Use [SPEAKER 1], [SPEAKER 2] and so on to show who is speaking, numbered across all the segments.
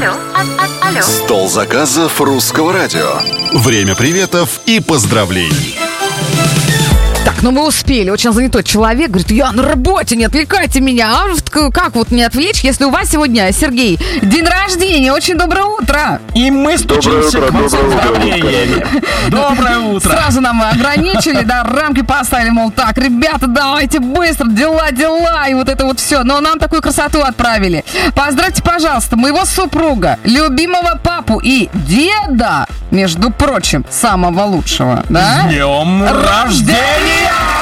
[SPEAKER 1] Алло.
[SPEAKER 2] Стол заказов Русского радио. Время приветов и поздравлений.
[SPEAKER 3] Так, ну мы успели. Очень занятой человек. Говорит, я на работе, не отвлекайте меня. А как вот не отвлечь, если у вас сегодня, Сергей, день рождения? Очень доброе утро.
[SPEAKER 4] И мы стучимся к вам с поздравлениями. Доброе утро.
[SPEAKER 3] Сразу нам ограничили, да, рамки поставили, мол, так, ребята, давайте быстро, дела, и вот это вот все. Но нам такую красоту отправили. Поздравьте, пожалуйста, моего супруга, любимого папу и деда, между прочим, самого лучшего, да?
[SPEAKER 4] С днем рождения!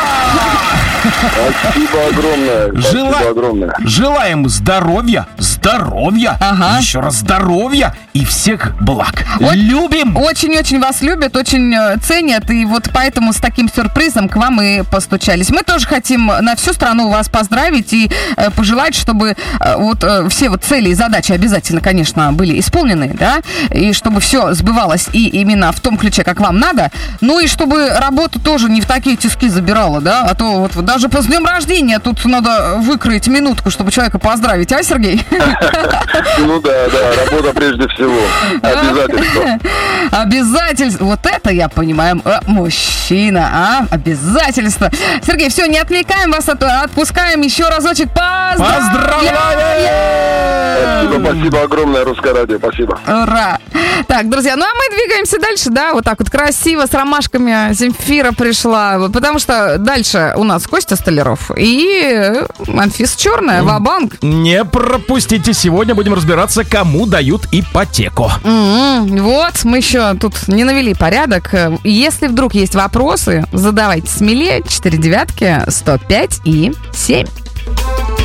[SPEAKER 5] Спасибо огромное.
[SPEAKER 4] Желаем здоровья,
[SPEAKER 3] Ага.
[SPEAKER 4] еще раз здоровья и всех благ. Любим!
[SPEAKER 3] Очень-очень вас любят, очень ценят, и вот поэтому с таким сюрпризом к вам и постучались. Мы тоже хотим на всю страну вас поздравить и пожелать, чтобы все вот цели и задачи обязательно, конечно, были исполнены, да, и чтобы все сбывалось и именно в том ключе, как вам надо, ну и чтобы работа тоже не в такие тиски забирала, да, а то вот даже по днем рождения тут надо выкроить минутку, чтобы человека поздравить, а, Сергей?
[SPEAKER 5] Ну да, работа прежде всего. Обязательно.
[SPEAKER 3] Обязательство. Вот это я понимаю. Мужчина, а? Обязательство. Сергей, все, не отвлекаем вас, отпускаем еще разочек. Поздравляем!
[SPEAKER 5] Спасибо огромное, Русское радио, спасибо.
[SPEAKER 3] Ура! Так, друзья, ну а мы двигаемся дальше, да, вот так вот красиво, с ромашками. Земфира пришла, потому что дальше у нас Костя Столяров и Анфиса Черная, ва-банк.
[SPEAKER 4] Не пропустите, сегодня будем разбираться, кому дают ипотеку.
[SPEAKER 3] Вот, мы еще тут не навели порядок. Если вдруг есть вопросы, задавайте смелее. 4 девятки, 105 и 7.